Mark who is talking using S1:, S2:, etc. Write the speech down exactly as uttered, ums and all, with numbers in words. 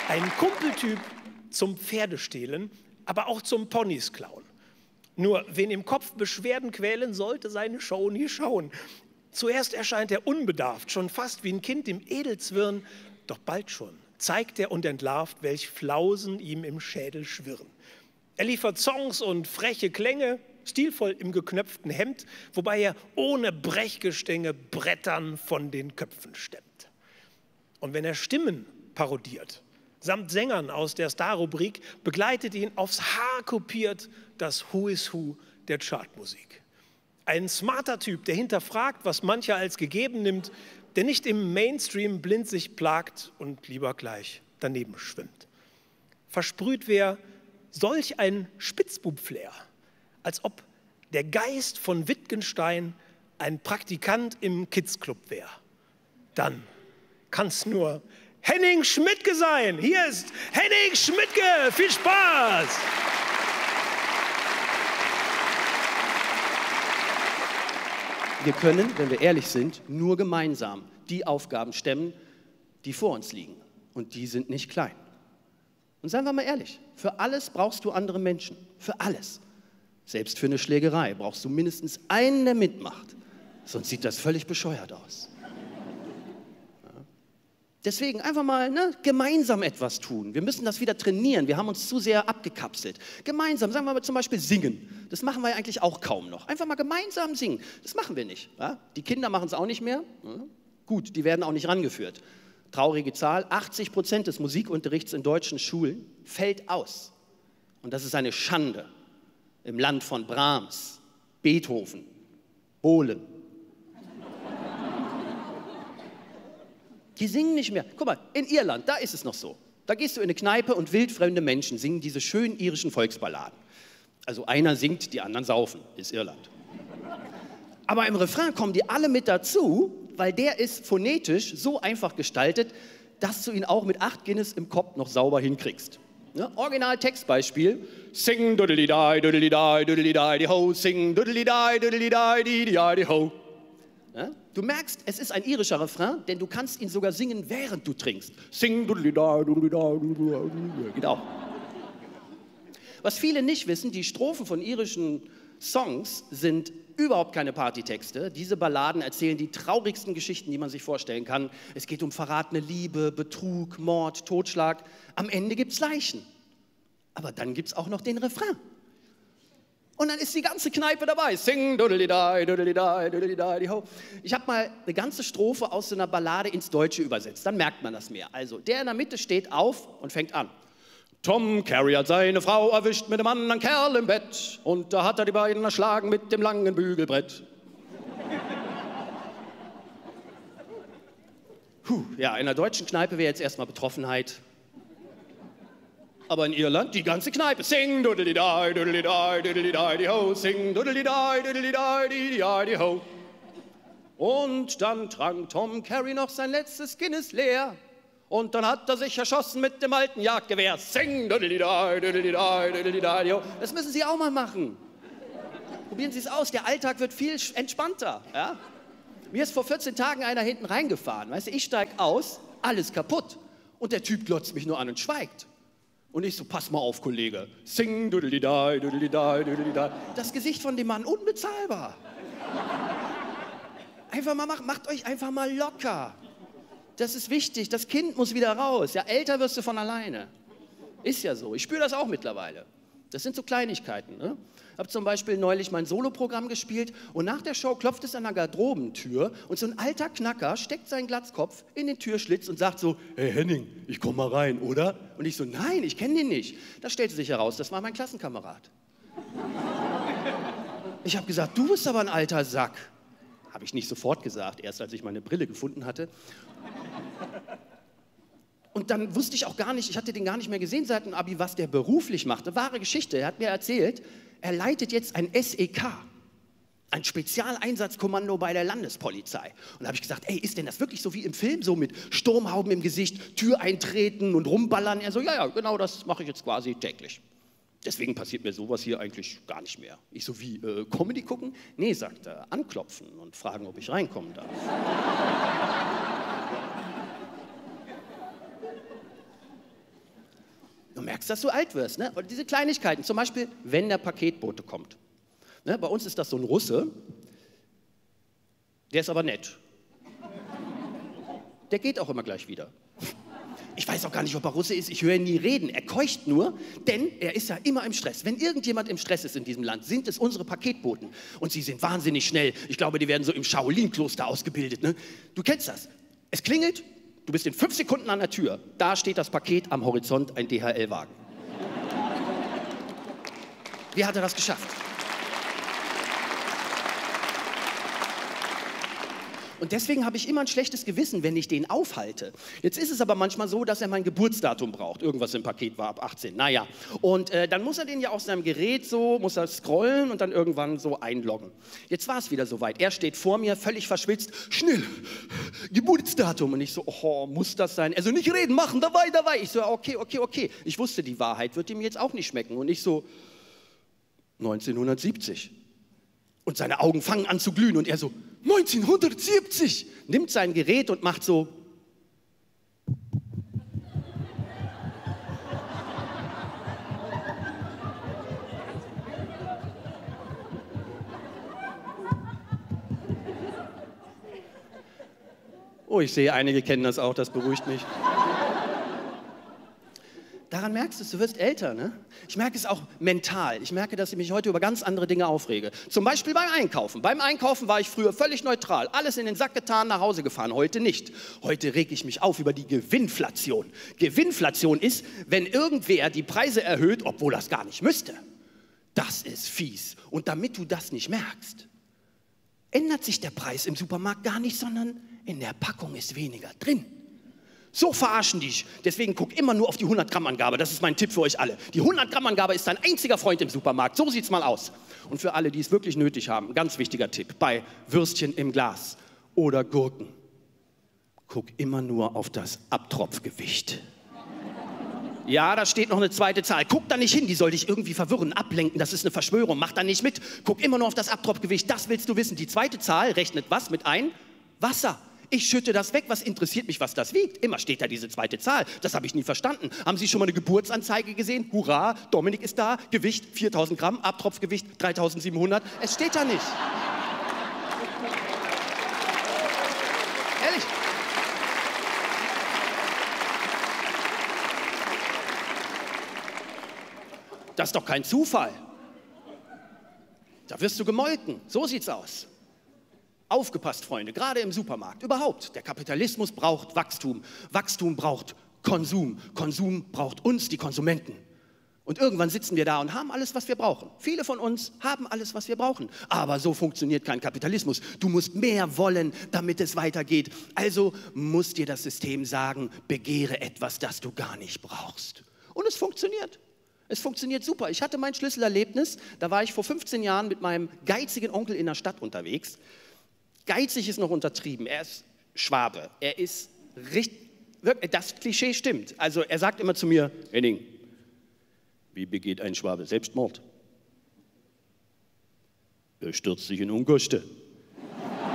S1: Ein Kumpeltyp zum Pferdestehlen, aber auch zum Ponys klauen. Nur, wen im Kopf Beschwerden quälen, sollte seine Show nie schauen. Zuerst erscheint er unbedarft, schon fast wie ein Kind im Edelzwirn, doch bald schon zeigt er und entlarvt, welch Flausen ihm im Schädel schwirren. Er liefert Songs und freche Klänge, stilvoll im geknöpften Hemd, wobei er ohne Brechgestänge Brettern von den Köpfen stemmt. Und wenn er Stimmen parodiert, samt Sängern aus der Star-Rubrik, begleitet ihn aufs Haar kopiert das Who is Who der Chartmusik. Ein smarter Typ, der hinterfragt, was mancher als gegeben nimmt, der nicht im Mainstream blind sich plagt und lieber gleich daneben schwimmt. Versprüht wer solch ein Spitzbub-Flair, als ob der Geist von Wittgenstein ein Praktikant im Kids-Club wäre. Dann kann's nur Henning Schmidtke sein. Hier ist Henning Schmidtke. Viel Spaß!
S2: Wir können, wenn wir ehrlich sind, nur gemeinsam die Aufgaben stemmen, die vor uns liegen. Und die sind nicht klein. Und seien wir mal ehrlich, für alles brauchst du andere Menschen. Für alles. Selbst für eine Schlägerei brauchst du mindestens einen, der mitmacht. Sonst sieht das völlig bescheuert aus. Deswegen einfach mal ne, gemeinsam etwas tun. Wir müssen das wieder trainieren. Wir haben uns zu sehr abgekapselt. Gemeinsam, sagen wir mal zum Beispiel singen. Das machen wir ja eigentlich auch kaum noch. Einfach mal gemeinsam singen. Das machen wir nicht. Ja? Die Kinder machen es auch nicht mehr. Ja? Gut, die werden auch nicht rangeführt. Traurige Zahl, achtzig Prozent des Musikunterrichts in deutschen Schulen fällt aus. Und das ist eine Schande. Im Land von Brahms, Beethoven, Bohlen. Die singen nicht mehr. Guck mal, in Irland, da ist es noch so. Da gehst du in eine Kneipe und wildfremde Menschen singen diese schönen irischen Volksballaden. Also einer singt, die anderen saufen, ist Irland. Aber im Refrain kommen die alle mit dazu, weil der ist phonetisch so einfach gestaltet, dass du ihn auch mit acht Guinness im Kopf noch sauber hinkriegst. Ne? Original-Textbeispiel. Sing doodly-die, doodly-die, doodly-die, ho, sing doodly-die, doodly-die, di-di, ho. Ja? Du merkst, es ist ein irischer Refrain, denn du kannst ihn sogar singen, während du trinkst. Sing doodly-die, doodly-die, doodly-die. Geht auch. Was viele nicht wissen, die Strophen von irischen Songs sind überhaupt keine Partytexte. Diese Balladen erzählen die traurigsten Geschichten, die man sich vorstellen kann. Es geht um verratene Liebe, Betrug, Mord, Totschlag. Am Ende gibt es Leichen. Aber dann gibt es auch noch den Refrain. Und dann ist die ganze Kneipe dabei. Sing, doodly-di, doodly-di, doodly-di, ho. Ich habe mal eine ganze Strophe aus so einer Ballade ins Deutsche übersetzt. Dann merkt man das mehr. Also, der in der Mitte steht auf und fängt an. Tom Carey hat seine Frau erwischt mit einem anderen Kerl im Bett. Und da hat er die beiden erschlagen mit dem langen Bügelbrett. Puh, ja, in der deutschen Kneipe wäre jetzt erstmal Betroffenheit. Aber in Irland die ganze Kneipe. Sing, doodly-di, doodly-di, doodly-di, ho. Sing, doodly-di, doodly-di, di-di, ho. Und dann trank Tom Carey noch sein letztes Guinness leer. Und dann hat er sich erschossen mit dem alten Jagdgewehr. Sing, doodly-di, doodly-di, doodly-di, ho. Das müssen Sie auch mal machen. Probieren Sie es aus. Der Alltag wird viel entspannter. Ja? Mir ist vor vierzehn Tagen einer hinten reingefahren. Weißt du, ich steige aus, alles kaputt. Und der Typ glotzt mich nur an und schweigt. Und ich so, pass mal auf, Kollege. Sing, doodly-di, doodly-di, doodly-di. Das Gesicht von dem Mann, unbezahlbar. Einfach mal, macht, macht euch einfach mal locker. Das ist wichtig, das Kind muss wieder raus. Ja, älter wirst du von alleine. Ist ja so, ich spüre das auch mittlerweile. Das sind so Kleinigkeiten. Ne? Ich habe zum Beispiel neulich mein Soloprogramm gespielt und nach der Show klopft es an der Garderobentür und so ein alter Knacker steckt seinen Glatzkopf in den Türschlitz und sagt so, hey Henning, ich komm mal rein, oder? Und ich so, nein, ich kenne den nicht. Da stellte sich heraus, das war mein Klassenkamerad. Ich habe gesagt, du bist aber ein alter Sack. Habe ich nicht sofort gesagt, erst als ich meine Brille gefunden hatte. Und dann wusste ich auch gar nicht, ich hatte den gar nicht mehr gesehen seit dem Abi, was der beruflich machte. Wahre Geschichte, er hat mir erzählt, er leitet jetzt ein S E K, ein Spezialeinsatzkommando bei der Landespolizei. Und da habe ich gesagt, ey, ist denn das wirklich so wie im Film, so mit Sturmhauben im Gesicht, Tür eintreten und rumballern? Er so, ja, ja, genau das mache ich jetzt quasi täglich. Deswegen passiert mir sowas hier eigentlich gar nicht mehr. Ich so, wie, äh, Comedy gucken? Nee, sagt er, anklopfen und fragen, ob ich reinkommen darf. Du merkst, dass du alt wirst. Ne? Oder diese Kleinigkeiten, zum Beispiel, wenn der Paketbote kommt. Ne? Bei uns ist das so ein Russe, der ist aber nett. Der geht auch immer gleich wieder. Ich weiß auch gar nicht, ob er Russe ist, ich höre ihn nie reden. Er keucht nur, denn er ist ja immer im Stress. Wenn irgendjemand im Stress ist in diesem Land, sind es unsere Paketboten. Und sie sind wahnsinnig schnell. Ich glaube, die werden so im Shaolin-Kloster ausgebildet. Ne? Du kennst das. Es klingelt, du bist in fünf Sekunden an der Tür. Da steht das Paket am Horizont, ein D H L-Wagen. Wie hat er das geschafft? Und deswegen habe ich immer ein schlechtes Gewissen, wenn ich den aufhalte. Jetzt ist es aber manchmal so, dass er mein Geburtsdatum braucht. Irgendwas im Paket war ab achtzehn. Naja, und äh, dann muss er den ja auf seinem Gerät so, muss er scrollen und dann irgendwann so einloggen. Jetzt war es wieder soweit. Er steht vor mir, völlig verschwitzt. Schnell, Geburtsdatum. Und ich so, oh, muss das sein? Also nicht reden, machen, dabei, dabei. Ich so, okay, okay, okay. Ich wusste, die Wahrheit wird ihm jetzt auch nicht schmecken. Und ich so, neunzehnhundertsiebzig. Und seine Augen fangen an zu glühen und er so, neunzehnhundertsiebzig, nimmt sein Gerät und macht so. Oh, ich sehe, einige kennen das auch, das beruhigt mich. Daran merkst du es, du wirst älter, ne? Ich merke es auch mental. Ich merke, dass ich mich heute über ganz andere Dinge aufrege. Zum Beispiel beim Einkaufen. Beim Einkaufen war ich früher völlig neutral. Alles in den Sack getan, nach Hause gefahren. Heute nicht. Heute reg ich mich auf über die Gewinnflation. Gewinnflation ist, wenn irgendwer die Preise erhöht, obwohl er es gar nicht müsste. Das ist fies. Und damit du das nicht merkst, ändert sich der Preis im Supermarkt gar nicht, sondern in der Packung ist weniger drin. So verarschen die dich. Deswegen guck immer nur auf die hundert Gramm Angabe. Das ist mein Tipp für euch alle. Die hundert Gramm Angabe ist dein einziger Freund im Supermarkt. So sieht's mal aus. Und für alle, die es wirklich nötig haben, ganz wichtiger Tipp. Bei Würstchen im Glas oder Gurken. Guck immer nur auf das Abtropfgewicht. Ja, da steht noch eine zweite Zahl. Guck da nicht hin, die soll dich irgendwie verwirren, ablenken. Das ist eine Verschwörung. Mach da nicht mit. Guck immer nur auf das Abtropfgewicht. Das willst du wissen. Die zweite Zahl rechnet was mit ein? Wasser. Ich schütte das weg, was interessiert mich, was das wiegt? Immer steht da diese zweite Zahl, das habe ich nie verstanden. Haben Sie schon mal eine Geburtsanzeige gesehen? Hurra, Dominik ist da, Gewicht viertausend Gramm, Abtropfgewicht dreitausendsiebenhundert. Es steht da nicht. Ehrlich. Das ist doch kein Zufall. Da wirst du gemolken, so sieht's aus. Aufgepasst, Freunde, gerade im Supermarkt, überhaupt. Der Kapitalismus braucht Wachstum. Wachstum braucht Konsum. Konsum braucht uns, die Konsumenten. Und irgendwann sitzen wir da und haben alles, was wir brauchen. Viele von uns haben alles, was wir brauchen. Aber so funktioniert kein Kapitalismus. Du musst mehr wollen, damit es weitergeht. Also muss dir das System sagen, begehre etwas, das du gar nicht brauchst. Und es funktioniert. Es funktioniert super. Ich hatte mein Schlüsselerlebnis, da war ich vor fünfzehn Jahren mit meinem geizigen Onkel in der Stadt unterwegs. Geizig ist noch untertrieben, er ist Schwabe, er ist richtig, das Klischee stimmt. Also er sagt immer zu mir, Henning, wie begeht ein Schwabe Selbstmord? Er stürzt sich in Unkosten.